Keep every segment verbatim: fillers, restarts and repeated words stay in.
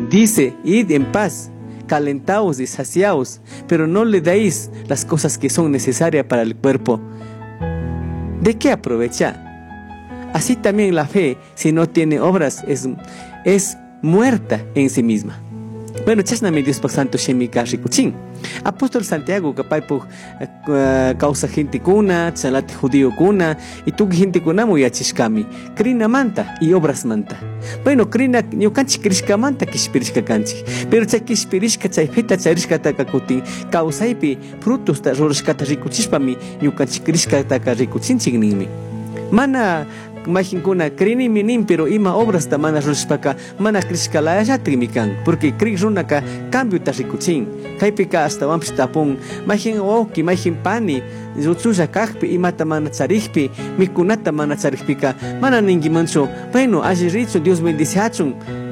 Dice, id en paz, calentaos y saciaos, pero no le dais las cosas que son necesarias para el cuerpo. ¿De qué aprovecha? Así también la fe, si no tiene obras, es, es muerta en sí misma. Bueno, chasname Dios por santo shemika rikuchin. Apóstol Santiago, capaz por uh, causa gente kuna, chalate judío kuna, y tu gente kuna muy achishkami. Krina manta y obras manta. Bueno, krina, yo canchi krishka manta kishpirishka canchi. Pero chay kishpirishka chay feta chayrishka taka kutin, causaipi frutos ta rorishkata rikuchishpami, yo canchi krishka taka rikuchin chignimi. Mana imagine kuna krini minim pero ima obras ta mana ruspaka mana krishka la ya trimikan porque kri runaka cambio ta rikuchin kaipika hasta wampis tapun imagine oki imagine pani jutsuja kahpi ima ta mana tsarihpi mikunata mana tsarihpika mana ningi mancho bueno aji richo Dios bendice hachun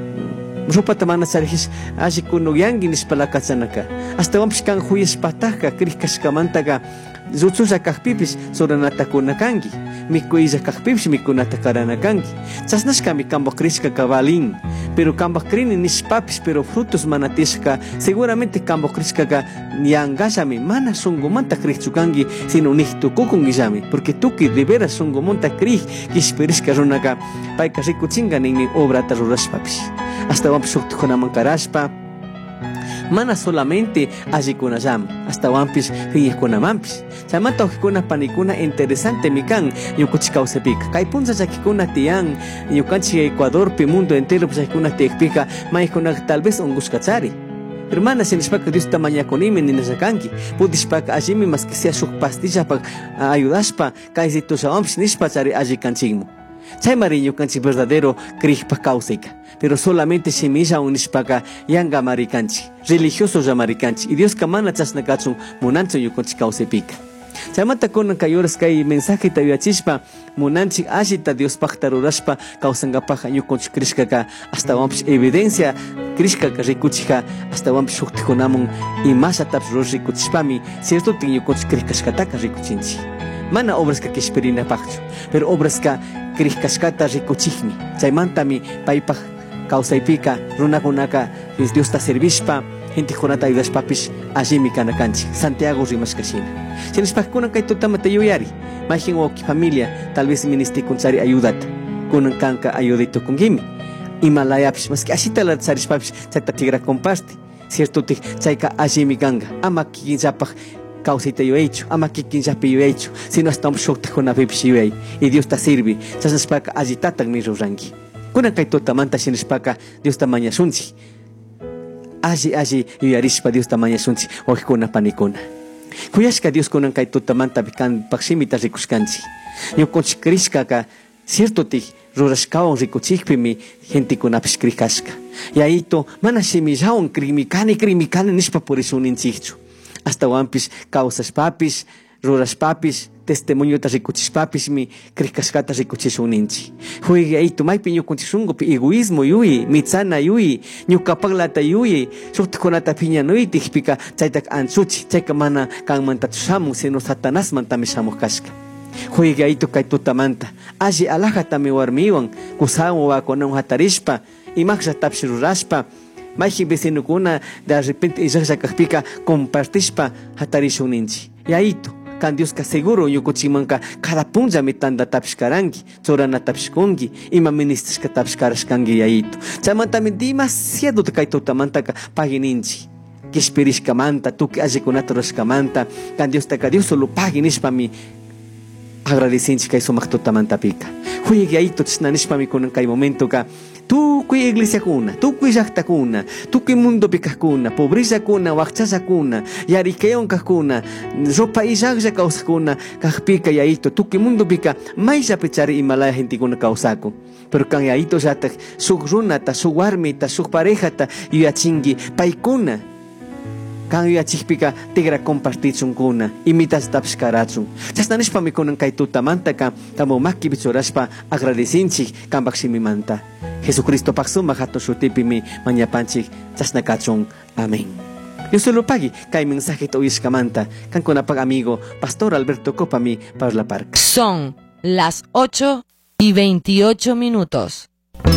rupa ta mana tsarihis aji kuno yangi nispalakatsanaka hasta wampis kan huyes pataka krikashkamantaka jutsuja kahpipis soranata kunakangi mikuiza kahpipis mikunata karanakangi chasnashka mi kambok krishka kabalin pero kambok krini nispapis pero frutos manatishka seguramente kambok krishka ka yangashami mana sungumanta krishchukangi sino nihtukukungillami porque tuki de veras sungumonta krih kishpirishka runaka paika rikuchinga nini obrata rurashpapis hasta wampis shuktukunaman karashpa mana solamente allí con ayam hasta wampis fiyes con amampis chamata okikuna panikuna interesante mikan yukuchikau sepika kai punza yakikuna tian yukanchi Ecuador pi mundo entero pues yakikuna tiekpika maikuna tal vez unguskachari hermana sin espaka Dios tamaña konimi ni nasakanki pudishpaka allimi más que sea shuk pastilla pa ayudaspa kai zito wampis nispachari allí kanchigmo chay mariño kanchi verdadero krihpa kausika pero solamente semilla unispaka yanga marikanchi religiosos yamarikanchi y Dios kamana chasnakachun munancho yukonchi kausepika chamata konan kayoras kay mensaje tayachishpa munanchi ashita Dios paktarurashpa kausangapaja yukonchi krishkaka hasta wampis evidencia krishkaka rikuchija hasta wampis shuktijunamun y más ataps rikuchishpami cierto tin yukonchi krishkashkataka rikuchinchi mana obras ka kishperina pakchu pero obras ka krishkashkata rikuchijmi chaymantami paypaj kausaipika runakunaka Dios ta servishpa gente jonata ayudashpapis allimi kanakanchi Santiago rimashkashina sinishpakkunan kay tutamata yuyari majin oki familia tal vez ministi kunsari ayudata kunan kanka ayudito kungimi Himalayapis mas que ashita la sarishpapis chayta tigra compasti cierto tik chayka allimi kanga ama kikinchapaj causita yo he hecho, ama que quien ya pidió hecho, si no estamos shokta con la pipis yo y Dios te sirve, chasas paka agitatan mi rurangi. Kuna kai tota manta sinis paka Dios ta maña sunchi. Aji aji yo yarispa Dios ta maña sunchi, o kuna panikuna. Kuyashka Dios kunan kai tota manta bikan paksimita rikuskanchi. Yo konchi krishka ka cierto ti rurashkaon rikuchikpi mi gente kuna piskrikashka. Y ahí to mana shimijaon krimikani krimikani nispa por eso ninchichu. Hasta wampis causas papis, ruras papis, testimonio ta rikuchis papis mi krikashkata rikuchis uninchi. Juegue ahí tu maipi nyo kunchisungo pi egoísmo yui, mitzana yui, nyo kapaglata yui, suktikonata piña nui tihpika chaytak ansuchi, chayka mana kan mantatushamu sino satanás mantamishamu kashka. Juegue ahí tu kaituta manta, aji alajata mi warmiwan, kusamu wa konan hatarishpa, imaksha tapshirurashpa, Maji vecino kuna de repente ya kahpika compartishpa hatarisho ninchi. Y ahí to, kan Dios ka seguro yo cochimanka cada punja mitanda tapshkarangi, chorana tapshkongi, ima ministros ka tapshkarashkangi y ahí to. Chamantamente demasiado te kaito tamantaka pagininchi. Que esperishka manta, tu que hace con atorashka manta, kan Dios ta ka Dios solo paginishpa mi agradecinchi ka iso makto tamanta pika. Juegue ahí to chisnanishpa mi con kai momento ka tu kui iglesia kuna, tu kui yakta kuna, tu kui mundo picas kuna, pobreza kuna, wakchaza kuna, yarikeon kuna, ropa isagja causa kuna, kahpika yaito, tu kui mundo pica, maisa pechari Himalaya gente kuna causako. Pero kan yaito jata, suk runata, suk warmita, suk parejata, yachingi, paikuna. Kan yachikpika tigra compartichun kuna, imitas tapskarachun. Chasnanishpa mi kunan kay tutamanta ka, kamo maki bichorashpa agradecinchi, kan baksimi manta. Jesucristo paksuma hato shutipi mi mañapanchi chasnakachon. Amén. Yo solo pagi kay mensaje to iskamanta kan konapag amigo Pastor Alberto Copami para la parca. Son las ocho y veintiocho minutos.